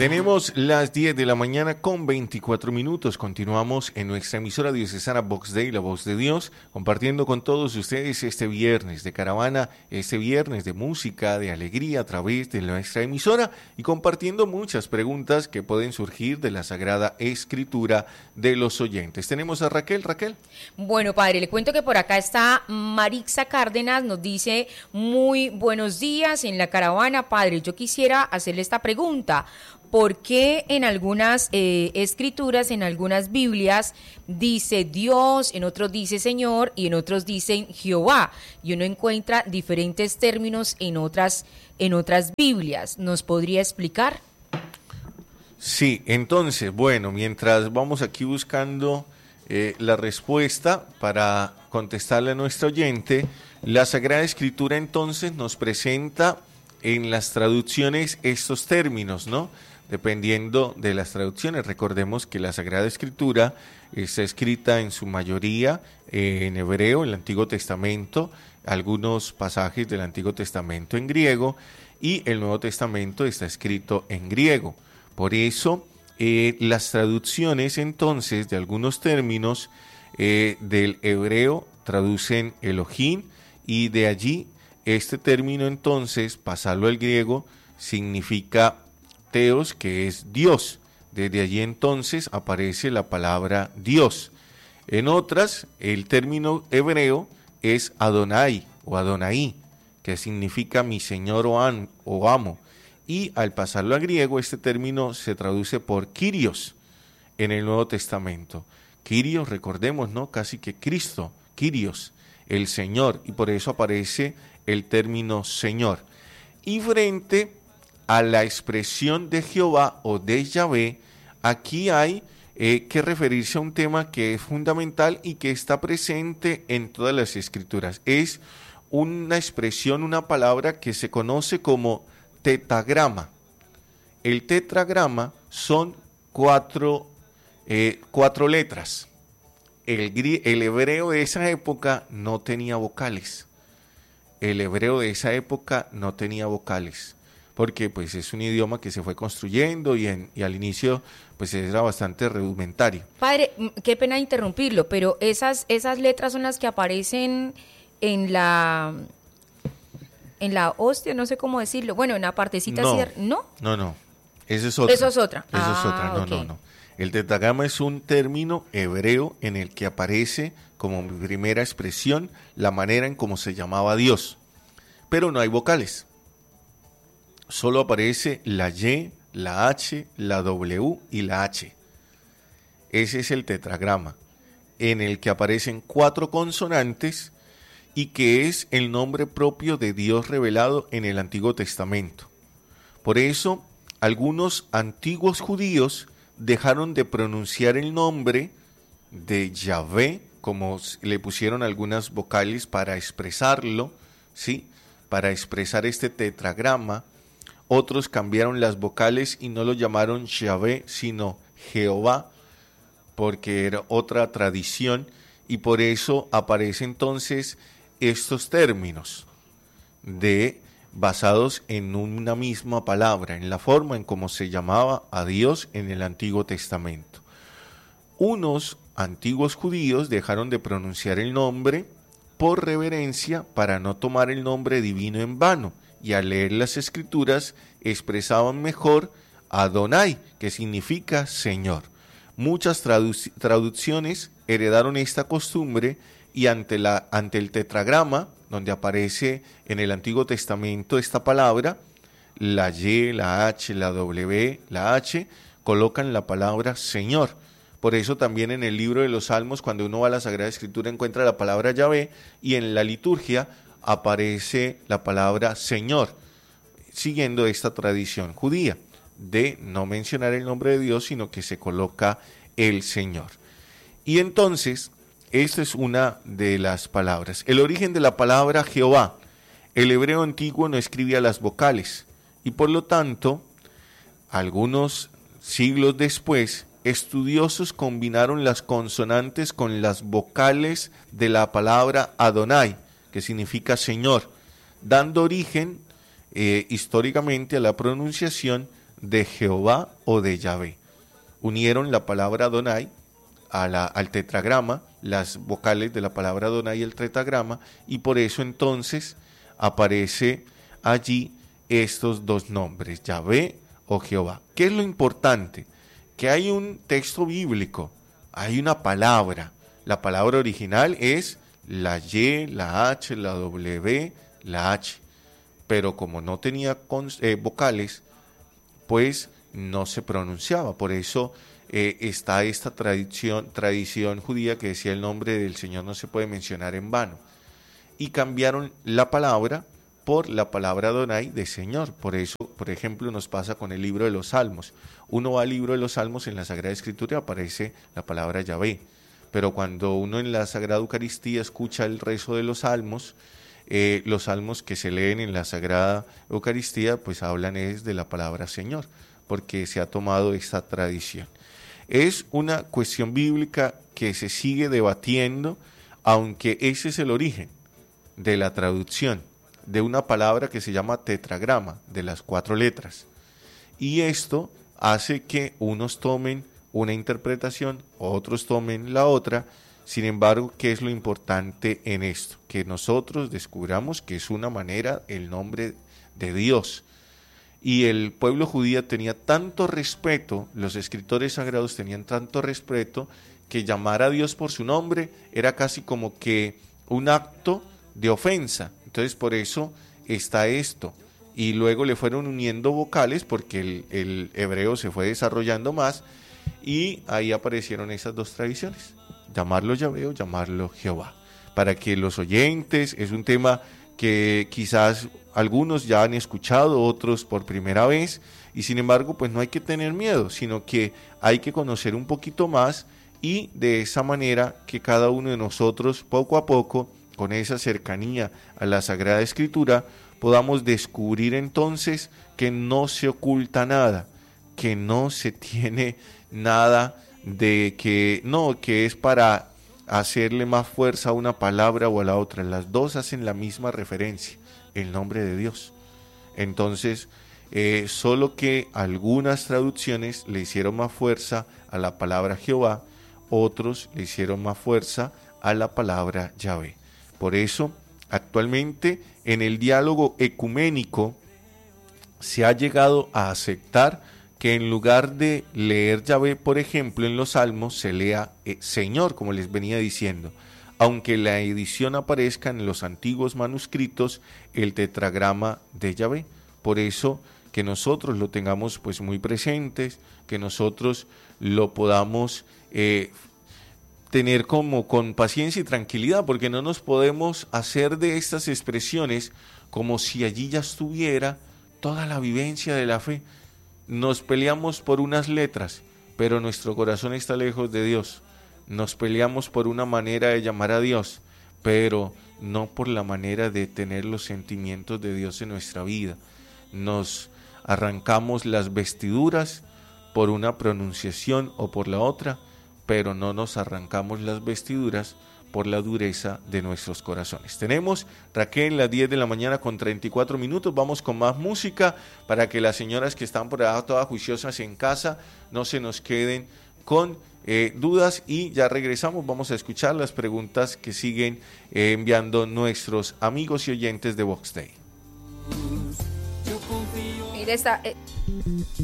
Tenemos las 10 de la mañana con 24 minutos. Continuamos en nuestra emisora diocesana Vox Dei, la voz de Dios, compartiendo con todos ustedes este viernes de caravana, este viernes de música, de alegría a través de nuestra emisora y compartiendo muchas preguntas que pueden surgir de la Sagrada Escritura de los oyentes. Tenemos a Raquel. Raquel. Bueno, padre, le cuento que por acá está Marixa Cárdenas, nos dice muy buenos días en la caravana. Padre, yo quisiera hacerle esta pregunta. ¿Por qué en algunas escrituras, en algunas Biblias, dice Dios, en otros dice Señor y en otros dicen Jehová? Y uno encuentra diferentes términos en otras Biblias. ¿Nos podría explicar? Sí, entonces, bueno, mientras vamos aquí buscando la respuesta para contestarle a nuestro oyente, la Sagrada Escritura entonces nos presenta en las traducciones estos términos, ¿no? Dependiendo de las traducciones. Recordemos que la Sagrada Escritura está escrita en su mayoría en hebreo, en el Antiguo Testamento, algunos pasajes del Antiguo Testamento en griego, y el Nuevo Testamento está escrito en griego. Por eso, las traducciones entonces de algunos términos del hebreo traducen Elohim, y de allí este término entonces, pasarlo al griego, significa Teos, que es Dios. Desde allí entonces aparece la palabra Dios. En otras, el término hebreo es Adonai o Adonai, que significa mi Señor o amo. Y al pasarlo a griego, este término se traduce por Kyrios en el Nuevo Testamento. Kyrios, recordemos, ¿no? Casi que Cristo, Kyrios, el Señor, y por eso aparece el término Señor. Y frente a la expresión de Jehová o de Yahvé, aquí hay que referirse a un tema que es fundamental y que está presente en todas las escrituras. Es una expresión, una palabra que se conoce como tetragrama. El tetragrama son cuatro letras. El hebreo de esa época no tenía vocales. Porque pues es un idioma que se fue construyendo y al inicio pues era bastante rudimentario. Padre, qué pena interrumpirlo, pero esas letras son las que aparecen en la hostia, no sé cómo decirlo, bueno, en la partecita ¿no? No, esa es otra. Eso es otra. No. El tetragrama es un término hebreo en el que aparece como primera expresión la manera en cómo se llamaba Dios, pero no hay vocales. Solo aparece la Y, la H, la W y la H. Ese es el tetragrama, en el que aparecen 4 consonantes y que es el nombre propio de Dios revelado en el Antiguo Testamento. Por eso, algunos antiguos judíos dejaron de pronunciar el nombre de Yahvé, como le pusieron algunas vocales para expresarlo, ¿sí? Para expresar este tetragrama. Otros cambiaron las vocales y no lo llamaron Yahvé, sino Jehová, porque era otra tradición, y por eso aparecen entonces estos términos basados en una misma palabra, en la forma en cómo se llamaba a Dios en el Antiguo Testamento. Unos antiguos judíos dejaron de pronunciar el nombre por reverencia para no tomar el nombre divino en vano, y al leer las Escrituras expresaban mejor Adonai, que significa Señor. Muchas traducciones heredaron esta costumbre y ante el tetragrama, donde aparece en el Antiguo Testamento esta palabra, la Y, la H, la W, la H, colocan la palabra Señor. Por eso también en el libro de los Salmos, cuando uno va a la Sagrada Escritura, encuentra la palabra Yahvé, y en la liturgia aparece la palabra Señor, siguiendo esta tradición judía de no mencionar el nombre de Dios, sino que se coloca el Señor. Y entonces, esta es una de las palabras. El origen de la palabra Jehová. El hebreo antiguo no escribía las vocales, y por lo tanto, algunos siglos después, estudiosos combinaron las consonantes con las vocales de la palabra Adonai, que significa Señor, dando origen históricamente a la pronunciación de Jehová o de Yahvé. Unieron la palabra Adonai al tetragrama, las vocales de la palabra Adonai y el tetragrama, y por eso entonces aparece allí estos dos nombres, Yahvé o Jehová. ¿Qué es lo importante? Que hay un texto bíblico, hay una palabra. La palabra original es la Y, la H, la W, la H. Pero como no tenía vocales, pues no se pronunciaba. Por eso está esta tradición judía que decía el nombre del Señor no se puede mencionar en vano. Y cambiaron la palabra por la palabra Adonai de Señor. Por eso, por ejemplo, nos pasa con el libro de los Salmos. Uno va al libro de los Salmos, en la Sagrada Escritura aparece la palabra Yahvé. Pero cuando uno en la Sagrada Eucaristía escucha el rezo de los salmos que se leen en la Sagrada Eucaristía, pues hablan es de la palabra Señor, porque se ha tomado esta tradición. Es una cuestión bíblica que se sigue debatiendo, aunque ese es el origen de la traducción de una palabra que se llama tetragrama, de las 4 letras. Y esto hace que unos tomen una interpretación, otros tomen la otra. Sin embargo, ¿qué es lo importante en esto? Que nosotros descubramos que es una manera, el nombre de Dios. Y el pueblo judío tenía tanto respeto, los escritores sagrados tenían tanto respeto, que llamar a Dios por su nombre era casi como que un acto de ofensa. Entonces por eso está esto. Y luego le fueron uniendo vocales porque el hebreo se fue desarrollando más, y ahí aparecieron esas dos tradiciones, llamarlo Yahvé o llamarlo Jehová. Para que los oyentes, es un tema que quizás algunos ya han escuchado, otros por primera vez, y sin embargo pues no hay que tener miedo, sino que hay que conocer un poquito más, y de esa manera que cada uno de nosotros poco a poco, con esa cercanía a la Sagrada Escritura, podamos descubrir entonces que no se oculta nada, que no se tiene nada de que es para hacerle más fuerza a una palabra o a la otra. Las dos hacen la misma referencia, el nombre de Dios. Entonces, solo que algunas traducciones le hicieron más fuerza a la palabra Jehová, otros le hicieron más fuerza a la palabra Yahvé. Por eso, actualmente, en el diálogo ecuménico se ha llegado a aceptar que en lugar de leer Yahvé, por ejemplo, en los Salmos, se lea Señor, como les venía diciendo, aunque la edición aparezca en los antiguos manuscritos el tetragrama de Yahvé. Por eso que nosotros lo tengamos pues muy presentes, que nosotros lo podamos tener como con paciencia y tranquilidad, porque no nos podemos hacer de estas expresiones como si allí ya estuviera toda la vivencia de la fe. Nos peleamos por unas letras, pero nuestro corazón está lejos de Dios. Nos peleamos por una manera de llamar a Dios, pero no por la manera de tener los sentimientos de Dios en nuestra vida. Nos arrancamos las vestiduras por una pronunciación o por la otra, pero no nos arrancamos las vestiduras por la dureza de nuestros corazones. Tenemos, Raquel, las 10 de la mañana con 34 minutos. Vamos con más música para que las señoras que están por allá todas juiciosas en casa no se nos queden con dudas, y ya regresamos. Vamos a escuchar las preguntas que siguen enviando nuestros amigos y oyentes de Vox Day. Mira esta...